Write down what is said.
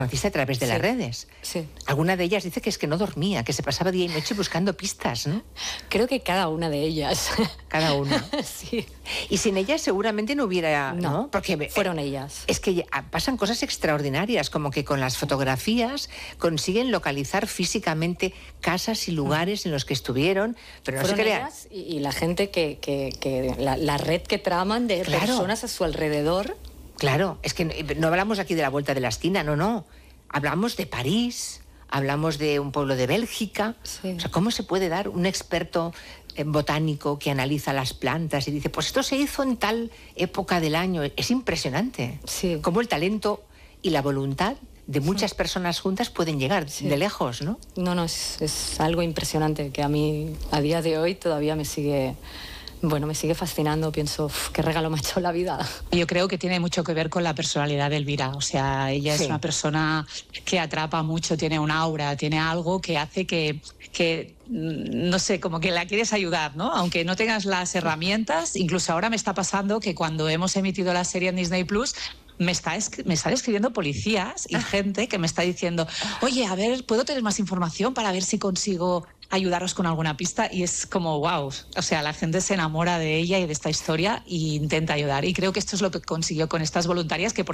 conociste a través de las redes. Sí. Alguna de ellas dice que es que no dormía, que se pasaba día y noche buscando pistas, ¿no? Creo que cada una de ellas. Cada una. Sí. Y sin ellas seguramente no hubiera, ¿no? Porque fueron ellas. Es que pasan cosas extraordinarias, como que con las fotografías consiguen localizar físicamente casas y lugares en los que estuvieron, pero no fueron se crea. Ellas y la gente la red que traman de personas a su alrededor. Claro, es que no hablamos aquí de la vuelta de la esquina, no. Hablamos de París, hablamos de un pueblo de Bélgica. Sí. O sea, ¿cómo se puede dar un experto botánico que analiza las plantas y dice, pues esto se hizo en tal época del año? Es impresionante. Sí. Cómo el talento y la voluntad de muchas personas juntas pueden llegar de lejos, ¿no? No, es algo impresionante que a mí a día de hoy todavía me sigue fascinando. Pienso, qué regalo me ha hecho la vida. Yo creo que tiene mucho que ver con la personalidad de Elvira. O sea, ella es una persona que atrapa mucho, tiene un aura, tiene algo que hace que no sé, como que la quieres ayudar, ¿no? Aunque no tengas las herramientas. Incluso ahora me está pasando que cuando hemos emitido la serie en Disney Plus, me están escribiendo policías y gente que me está diciendo, oye, a ver, ¿puedo tener más información para ver si consigo ayudaros con alguna pista? Y es como, wow, o sea, la gente se enamora de ella y de esta historia e intenta ayudar. Y creo que esto es lo que consiguió con estas voluntarias, que por